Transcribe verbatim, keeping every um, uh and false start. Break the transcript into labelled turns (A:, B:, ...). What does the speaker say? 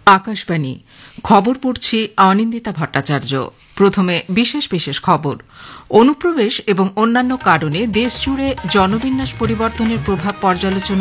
A: আকাশবাণী খবর পড়ছি অনিন্দিতা ভট্টাচার্য। প্রথমে বিশেষ বিশেষ খবর। অনুপ্রবেশ এবং অন্যান্য কারণে দেশজুড়ে জনবিন্যাস পরিবর্তনের প্রভাব পর্যালোচনা